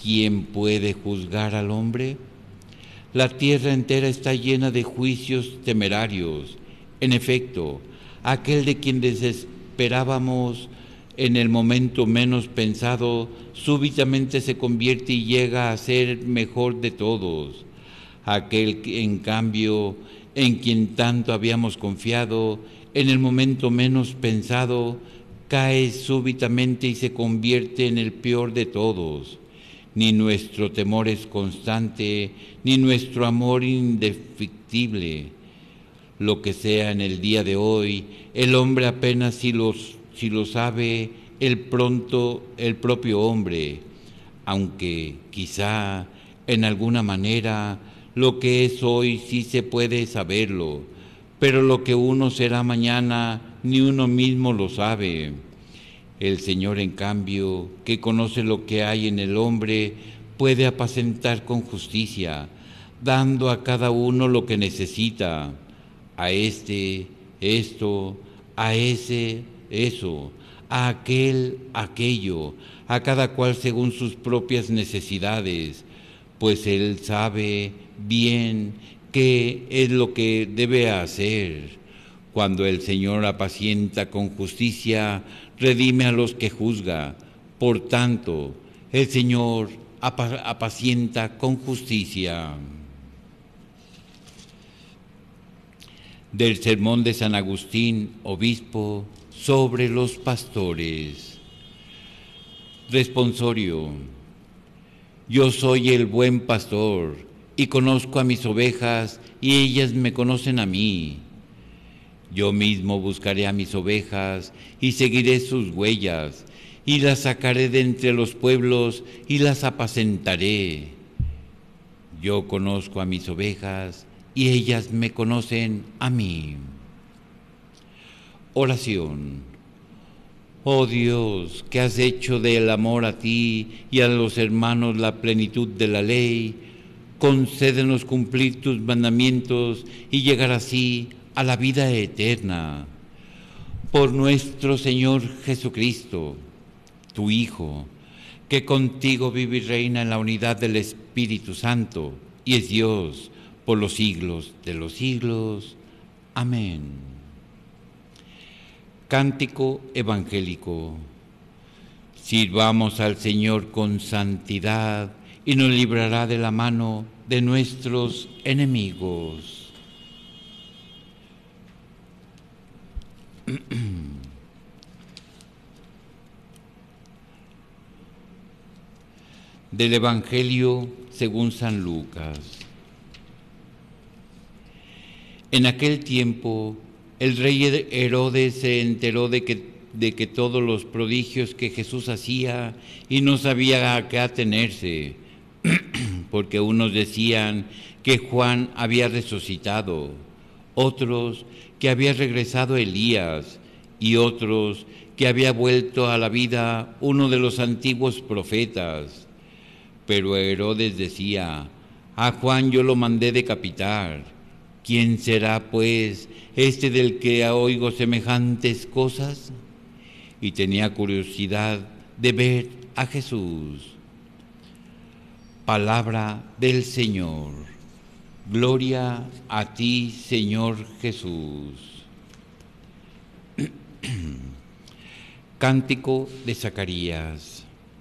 ¿quién puede juzgar al hombre? La tierra entera está llena de juicios temerarios. En efecto, aquel de quien desesperábamos en el momento menos pensado, súbitamente se convierte y llega a ser mejor de todos. Aquel, en cambio, en quien tanto habíamos confiado, en el momento menos pensado, cae súbitamente y se convierte en el peor de todos. Ni nuestro temor es constante, ni nuestro amor indefectible. Lo que sea en el día de hoy, el hombre apenas si lo sabe, el propio hombre, aunque quizá en alguna manera lo que es hoy sí se puede saberlo, pero lo que uno será mañana ni uno mismo lo sabe. El Señor, en cambio, que conoce lo que hay en el hombre, puede apacentar con justicia, dando a cada uno lo que necesita. A este, esto, a ese, eso, a aquel, aquello, a cada cual según sus propias necesidades, pues Él sabe bien qué es lo que debe hacer. Cuando el Señor apacienta con justicia, redime a los que juzga. Por tanto, el Señor apacienta con justicia. Del sermón de San Agustín, obispo, sobre los pastores. Responsorio. Yo soy el buen pastor, y conozco a mis ovejas, y ellas me conocen a mí. Yo mismo buscaré a mis ovejas, y seguiré sus huellas, y las sacaré de entre los pueblos, y las apacentaré. Yo conozco a mis ovejas, y ellas me conocen a mí. Oración. Oh Dios, que has hecho del amor a ti y a los hermanos la plenitud de la ley, concédenos cumplir tus mandamientos y llegar así a la vida eterna. Por nuestro Señor Jesucristo, tu Hijo, que contigo vive y reina en la unidad del Espíritu Santo, y es Dios por los siglos de los siglos. Amén. Cántico evangélico. Sirvamos al Señor con santidad y nos librará de la mano de nuestros enemigos. Del Evangelio según San Lucas. En aquel tiempo, el rey Herodes se enteró de que todos los prodigios que Jesús hacía y no sabía a qué atenerse, porque unos decían que Juan había resucitado, otros que había regresado Elías y otros que había vuelto a la vida uno de los antiguos profetas. Pero Herodes decía: a Juan yo lo mandé decapitar. ¿Quién será, pues, este del que oigo semejantes cosas? Y tenía curiosidad de ver a Jesús. Palabra del Señor. Gloria a ti, Señor Jesús. Cántico de Zacarías.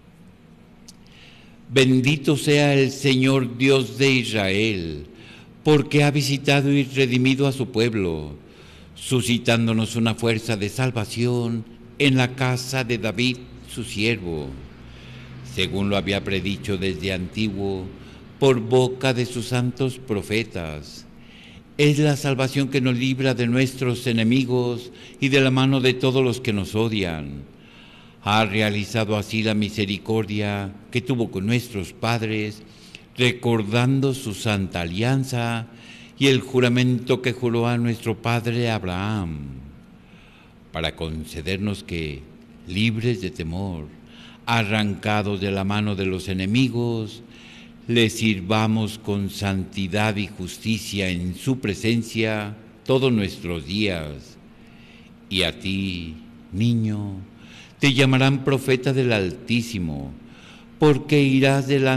Bendito sea el Señor Dios de Israel, porque ha visitado y redimido a su pueblo, suscitándonos una fuerza de salvación en la casa de David, su siervo, según lo había predicho desde antiguo por boca de sus santos profetas. Es la salvación que nos libra de nuestros enemigos y de la mano de todos los que nos odian. Ha realizado así la misericordia que tuvo con nuestros padres, recordando su santa alianza y el juramento que juró a nuestro padre Abraham, para concedernos que, libres de temor, arrancados de la mano de los enemigos, le sirvamos con santidad y justicia en su presencia todos nuestros días. Y a ti, niño, te llamarán profeta del Altísimo, porque irás delante